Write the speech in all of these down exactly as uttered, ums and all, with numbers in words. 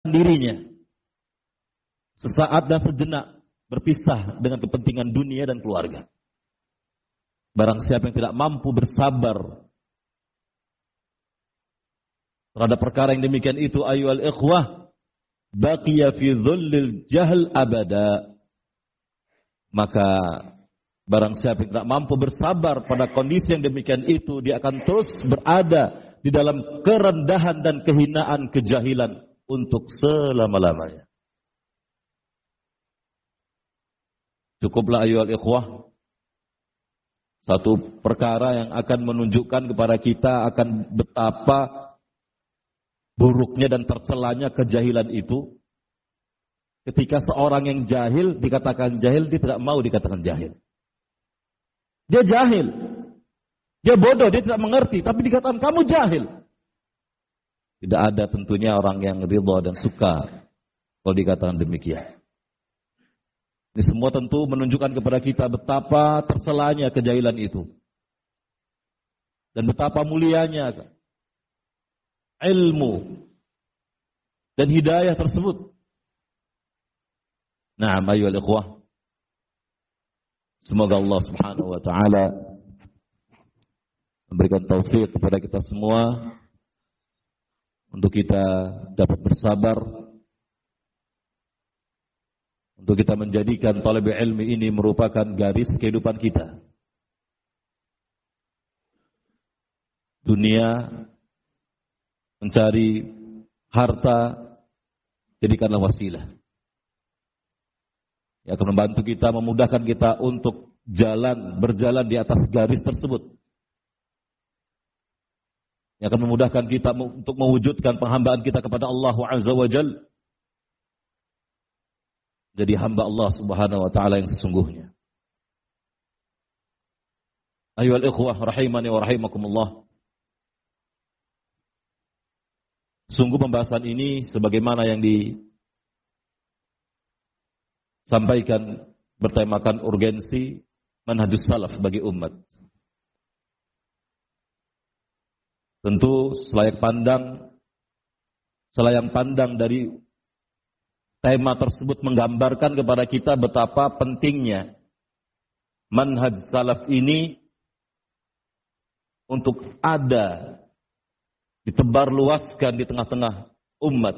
dirinya sesaat dan sejenak berpisah dengan kepentingan dunia dan keluarga. Barang siapa yang tidak mampu bersabar terhadap perkara yang demikian itu, ayyuhal ikhwah, baqiya fi dhullil jahl abada. Maka barang siapa yang tidak mampu bersabar pada kondisi yang demikian itu, dia akan terus berada di dalam kerendahan dan kehinaan kejahilan untuk selama-lamanya. Cukuplah ayyuhal ikhwah, satu perkara yang akan menunjukkan kepada kita akan betapa buruknya dan tercelanya kejahilan itu. Ketika seorang yang jahil dikatakan jahil, dia tidak mau dikatakan jahil. Dia jahil, dia bodoh, dia tidak mengerti, tapi dikatakan kamu jahil. Tidak ada tentunya orang yang ridha dan suka kalau dikatakan demikian. Ini semua tentu menunjukkan kepada kita betapa tercelanya kejahilan itu. Dan betapa mulianya ilmu dan hidayah tersebut. Na'am ayyuhal ikhwah. Semoga Allah Subhanahu wa taala memberikan taufik kepada kita semua untuk kita dapat bersabar, untuk kita menjadikan talabul ilmi ini merupakan garis kehidupan kita. Dunia, mencari harta, jadikanlah wasilah. Yang akan membantu kita, memudahkan kita untuk jalan, berjalan di atas garis tersebut. Yang akan memudahkan kita untuk mewujudkan penghambaan kita kepada Allah Azza wa Jalla. Jadi hamba Allah Subhanahu wa taala yang sesungguhnya. Ayyuhal ikhwah rahimani wa rahimakumullah. Sungguh pembahasan ini sebagaimana yang disampaikan bertemakan urgensi manhajus salaf bagi umat. Tentu selayak pandang selayang pandang dari tema tersebut menggambarkan kepada kita betapa pentingnya manhaj salaf ini untuk ada ditebarluaskan di tengah-tengah umat.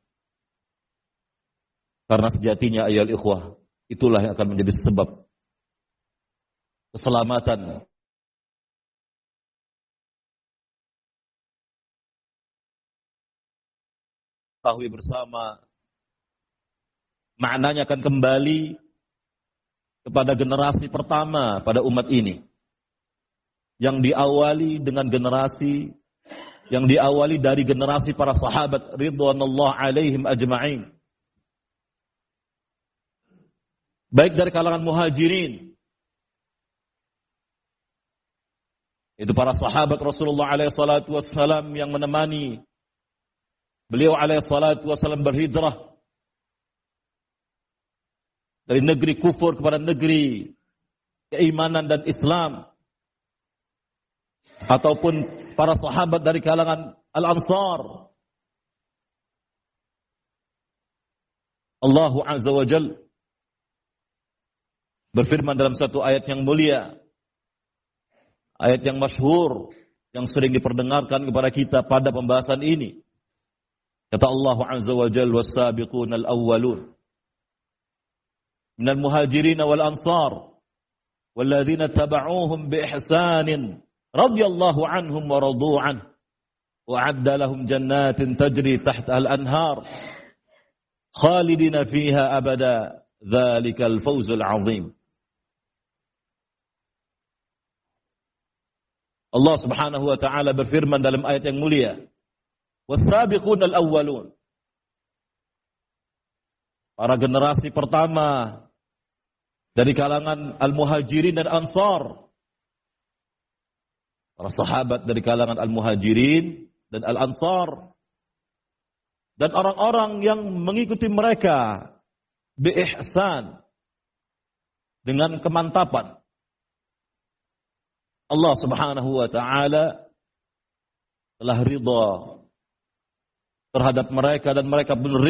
Karena sejatinya ayyuhal ikhwah, itulah yang akan menjadi sebab keselamatan tahu bersama. Maknanya akan kembali kepada generasi pertama pada umat ini. Yang diawali dengan generasi, yang diawali dari generasi para sahabat ridwanullah alaihim ajma'in. Baik dari kalangan muhajirin. Itu para sahabat Rasulullah alaihi salatu wassalam yang menemani beliau alaihi salatu wassalam berhijrah dari negeri kufur kepada negeri keimanan dan Islam, ataupun para sahabat dari kalangan Al-Ansar. Allah Azza wa Jalla berfirman dalam satu ayat yang mulia, ayat yang masyhur, yang sering diperdengarkan kepada kita pada pembahasan ini. Kata Allah Azza wa Jalla, was-sabiquna al-awwalun minal muhajirin wal ansar walladzina taba'uuhum bi ihsanin radhiyallahu anhum wa radu anhu wa 'adda lahum jannatin tajri tahtaha al-anhar khalidina fiha abada dzalikal fawzul 'azim. Allah Subhanahu wa taala berfirman dalam ayat yang mulia, was-sabiquna al-awwalun, para generasi pertama dari kalangan al-muhajirin dan ansar. Para sahabat dari kalangan al-muhajirin dan al-ansar. Dan orang-orang yang mengikuti mereka bi-ihsan, dengan kemantapan. Allah Subhanahu wa taala telah ridha terhadap mereka dan mereka benar